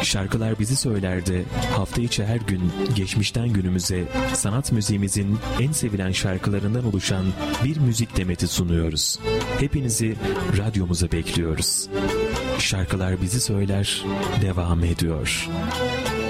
Şarkılar Bizi Söyler'de hafta içi her gün geçmişten günümüze sanat müziğimizin en sevilen şarkılarından oluşan bir müzik demeti sunuyoruz. Hepinizi radyomuza bekliyoruz. Şarkılar Bizi Söyler devam ediyor.